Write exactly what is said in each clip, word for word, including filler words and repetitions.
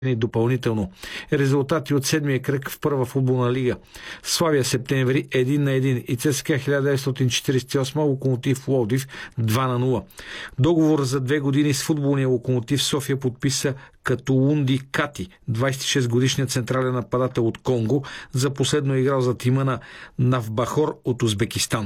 допълнително. Резултати от седмия кръг в първа футболна лига. Славия Септември един на един и ЦСКА хиляда деветстотин четиридесет и осма Локомотив Пловдив два на нула. Договор за две години с футболния Локомотив София подписа Катулунди Кати, двадесет и шест годишният централен нападател от Конго, за последно играл за тима на Навбахор от Узбекистан.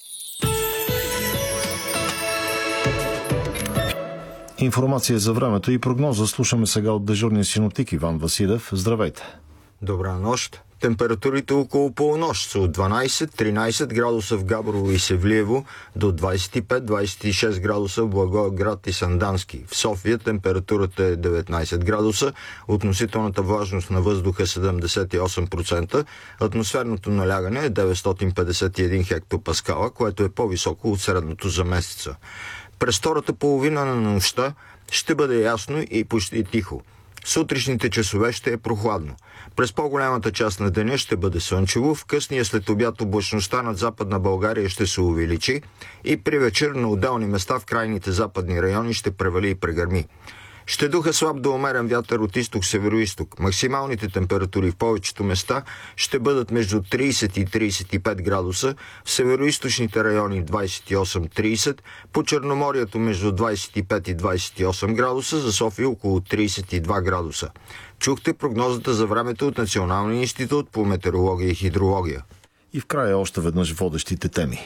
Информация за времето и прогноза слушаме сега от дежурния синоптик Иван Василев. Здравейте! Добра нощ! Температурите около полунощ са от дванадесет-тринадесет градуса в Габрово и Севлиево до двадесет и пет до двадесет и шест градуса в Благоевград и Сандански. В София температурата е деветнадесет градуса, относителната влажност на въздуха е седемдесет и осем процента, атмосферното налягане е деветстотин петдесет и един хектопаскала, което е по-високо от средното за месеца. През втората половина на нощта ще бъде ясно и почти тихо. Сутрешните часове ще е прохладно. През по-голямата част на деня ще бъде слънчево, в късния след обяд облачността над Западна България ще се увеличи и при вечер на отделни места в крайните западни райони ще превали и прегърми. Ще духа слаб до умерен вятър от изток-североизток. Максималните температури в повечето места ще бъдат между тридесет и тридесет и пет градуса, в североизточните райони двадесет и осем до тридесет, по Черноморието между двадесет и пет и двадесет и осем градуса, за София около тридесет и два градуса. Чухте прогнозата за времето от Националния институт по метеорология и хидрология. И в края още веднъж водещите теми.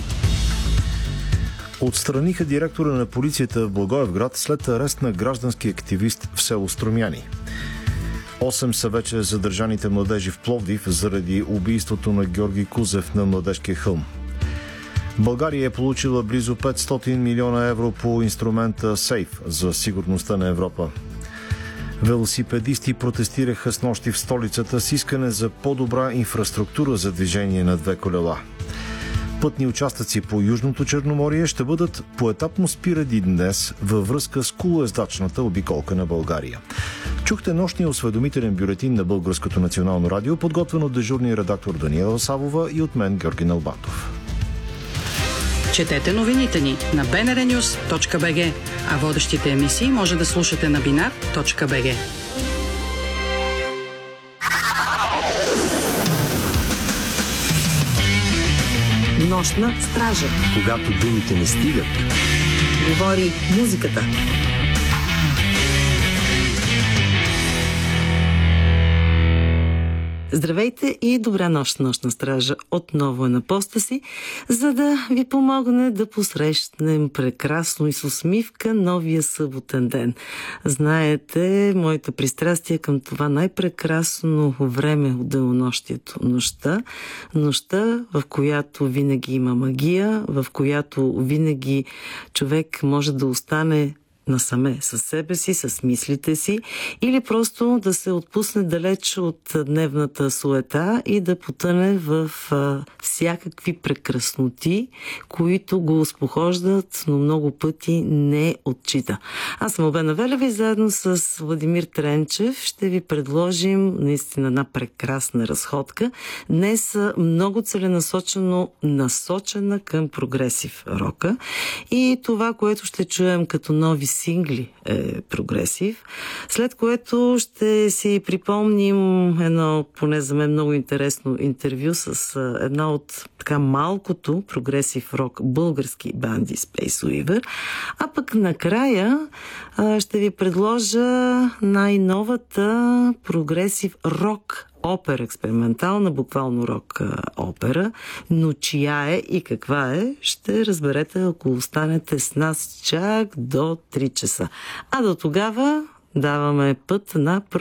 Отстраниха директора на полицията в Благоевград след арест на граждански активист в село Струмяни. Осем са вече задържаните младежи в Пловдив заради убийството на Георги Кузев на Младежкия хълм. България е получила близо петстотин милиона евро по инструмента Сейф за сигурността на Европа. Велосипедисти протестираха снощи в столицата с искане за по-добра инфраструктура за движение на две колела. Пътни участъци по Южното Черноморие ще бъдат поетапно спирани днес във връзка с колоездачната обиколка на България. Чухте нощния осведомителен бюлетин на Българското национално радио, подготвен от дежурния редактор Даниела Савова и от мен Георги Налбантов. Четете новините ни на би ен ар нюс точка би джи, а водещите емисии може да слушате на бинар точка би джи. Нощна стража. Когато думите не стигат, Говори музиката. Здравейте и добра нощ, нощна стража отново е на поста си, за да ви помогне да посрещнем прекрасно и с усмивка новия съботен ден. Знаете, моите пристрастия към това най-прекрасно време от денонощието, нощта. Нощта, в която винаги има магия, в която винаги човек може да остане насаме със себе си, с мислите си, или просто да се отпусне далеч от дневната суета и да потъне в а, всякакви прекрасноти, които го успохождат, но много пъти не отчита. Аз съм Албена Велева и заедно с Владимир Тренчев ще ви предложим наистина една прекрасна разходка. Днес много целенасочено насочена към прогресив рока и това, което ще чуем като нови сингли е прогресив, след което ще си припомним едно, поне за мен много интересно интервю с една от така малкото прогресив рок български банди Space Weaver, а пък накрая ще ви предложа най-новата прогресив рок опера, експериментална, буквално рок опера, но чия е и каква е, ще разберете, ако останете с нас чак до три часа. А до тогава даваме път на